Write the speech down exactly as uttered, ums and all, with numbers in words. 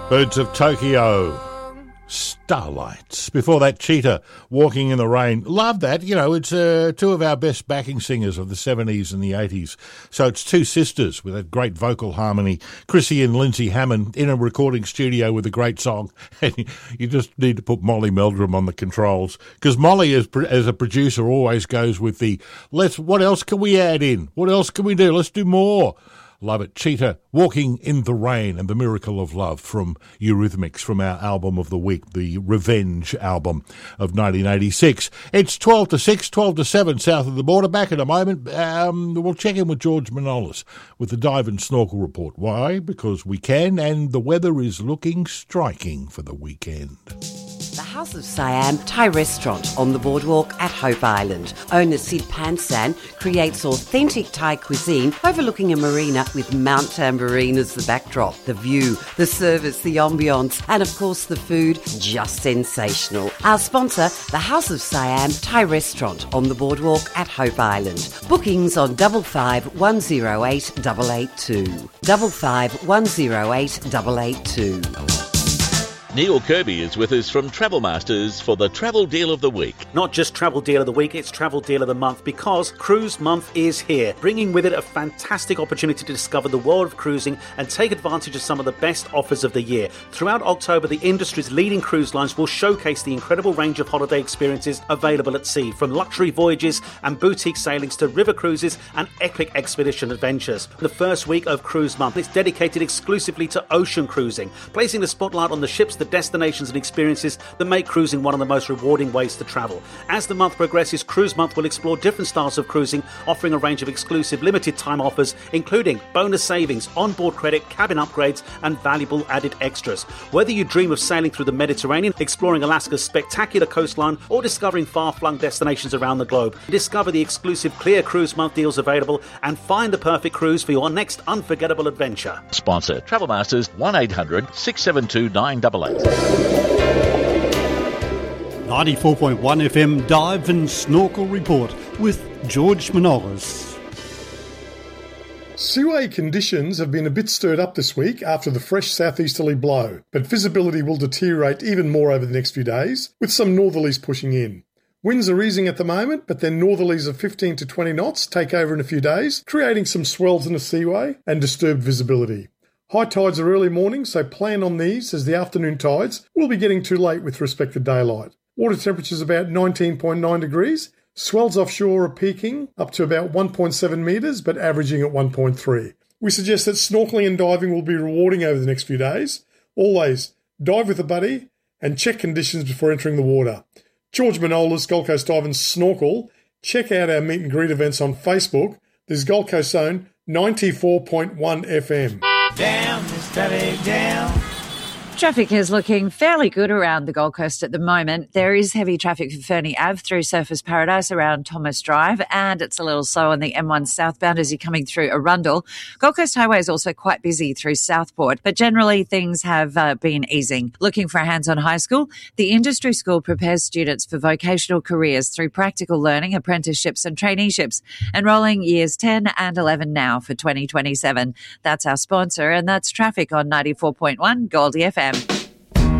Birds of Tokyo, Starlights. Before that, Cheetah, Walking in the Rain. Love that. You know, it's uh, two of our best backing singers of the seventies and the eighties. So it's two sisters with a great vocal harmony. Chrissy and Lindsay Hammond in a recording studio with a great song. And you just need to put Molly Meldrum on the controls, because Molly, as, as a producer, always goes with the, let's, what else can we add in? What else can we do? Let's do more. Love it. Cheetah, Walking in the Rain, and The Miracle of Love from Eurythmics, from our album of the week, the Revenge album of nineteen eighty-six. It's twelve to six, twelve to seven south of the border. Back in a moment. Um, we'll check in with George Manolis with the Dive and Snorkel Report. Why? Because we can, and the weather is looking striking for the weekend. The House of Siam Thai restaurant on the boardwalk at Hope Island. Owner Sid Pansan creates authentic Thai cuisine overlooking a marina with Mount Tambourine as the backdrop. The view, the service, the ambience, and of course the food, just sensational. Our sponsor, the House of Siam Thai restaurant on the boardwalk at Hope Island. Bookings on double five one zero eight double eight two. Double five one zero eight double eight two. Neil Kirby is with us from Travel Masters for the Travel Deal of the Week. Not just Travel Deal of the Week, it's Travel Deal of the Month, because Cruise Month is here, bringing with it a fantastic opportunity to discover the world of cruising and take advantage of some of the best offers of the year. Throughout October, the industry's leading cruise lines will showcase the incredible range of holiday experiences available at sea, from luxury voyages and boutique sailings to river cruises and epic expedition adventures. The first week of Cruise Month is dedicated exclusively to ocean cruising, placing the spotlight on the ships, the destinations and experiences that make cruising one of the most rewarding ways to travel. As the month progresses, Cruise Month will explore different styles of cruising, offering a range of exclusive limited time offers, including bonus savings, onboard credit, cabin upgrades, and valuable added extras. Whether you dream of sailing through the Mediterranean, exploring Alaska's spectacular coastline, or discovering far-flung destinations around the globe, discover the exclusive Clear Cruise Month deals available and find the perfect cruise for your next unforgettable adventure. Sponsor, Travel Masters, one eight hundred six seven two nine eight eight. ninety-four point one F M Dive and Snorkel Report with George Manolis. Seaway conditions have been a bit stirred up this week after the fresh southeasterly blow, but visibility will deteriorate even more over the next few days, with some northerlies pushing in. Winds are easing at the moment, but then northerlies of fifteen to twenty knots take over in a few days, creating some swells in the seaway and disturbed visibility. High tides are early morning, so plan on these, as the afternoon tides will be getting too late with respect to daylight. Water temperatures about nineteen point nine degrees. Swells offshore are peaking up to about one point seven metres, but averaging at one point three. We suggest that snorkelling and diving will be rewarding over the next few days. Always dive with a buddy and check conditions before entering the water. George Manolis, Gold Coast Dive and Snorkel. Check out our meet and greet events on Facebook. This is Gold Coast Zone ninety-four point one F M. Down, steady down. Traffic is looking fairly good around the Gold Coast at the moment. There is heavy traffic for Fernie Avenue through Surfers Paradise around Thomas Drive, and it's a little slow on the M one southbound as you're coming through Arundel. Gold Coast Highway is also quite busy through Southport, but generally things have uh, been easing. Looking for a hands-on high school? The Industry School prepares students for vocational careers through practical learning, apprenticeships and traineeships. Enrolling years ten and eleven now for twenty twenty-seven. That's our sponsor, and that's traffic on ninety-four point one Goldie F M.